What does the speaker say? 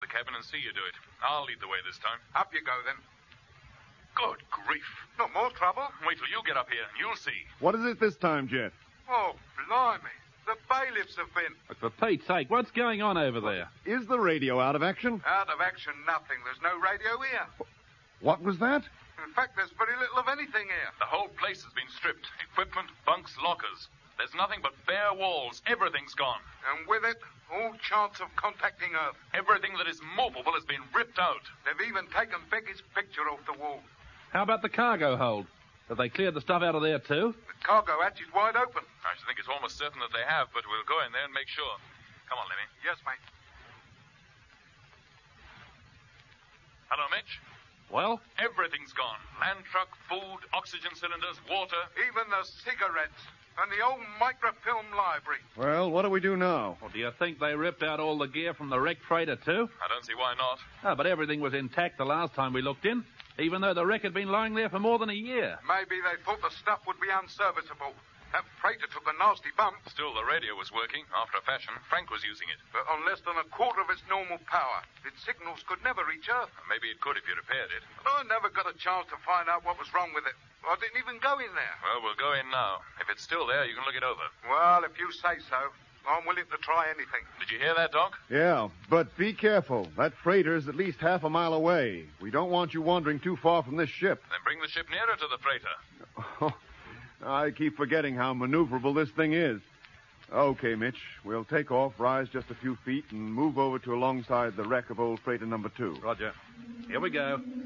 the cabin and see you do it. I'll lead the way this time. Up you go, then. Good grief. No more trouble. Wait till you get up here and you'll see. What is it this time, Jet? Oh, blimey. The bailiffs have been. But for Pete's sake, what's going on over there? Is the radio out of action? Out of action, nothing. There's no radio here. What was that? In fact, there's very little of anything here. The whole place has been stripped. Equipment, bunks, lockers. There's nothing but bare walls. Everything's gone. And with it, all chance of contacting Earth. Everything that is movable has been ripped out. They've even taken Becky's picture off the wall. How about the cargo hold? Have they cleared the stuff out of there, too? The cargo hatch is wide open. I should think it's almost certain that they have, but we'll go in there and make sure. Come on, Lemmy. Yes, mate. Hello, Mitch. Well? Everything's gone. Land truck, food, oxygen cylinders, water. Even the cigarettes. And the old microfilm library. Well, what do we do now? Well, do you think they ripped out all the gear from the wrecked freighter, too? I don't see why not. Oh, but everything was intact the last time we looked in, even though the wreck had been lying there for more than a year. Maybe they thought the stuff would be unserviceable. That freighter took a nasty bump. Still, the radio was working, after a fashion. Frank was using it. But on less than a quarter of its normal power. Its signals could never reach Earth. Maybe it could if you repaired it. But I never got a chance to find out what was wrong with it. I didn't even go in there. Well, we'll go in now. If it's still there, you can look it over. Well, if you say so, I'm willing to try anything. Did you hear that, Doc? Yeah, but be careful. That freighter is at least half a mile away. We don't want you wandering too far from this ship. Then bring the ship nearer to the freighter. I keep forgetting how maneuverable this thing is. Okay, Mitch, we'll take off, rise just a few feet, and move over to alongside the wreck of old freighter number 2. Roger. Here we go.